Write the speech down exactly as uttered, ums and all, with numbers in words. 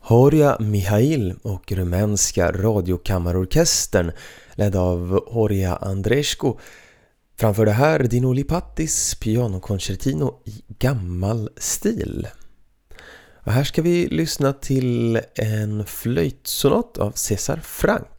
Horia Mihail och rumänska radiokammarorkestern ledd av Horia Andreescu framförde här Dino Lipattis pianokoncertino i gammal stil. Och här ska vi lyssna till en flöjtsonat av César Franck.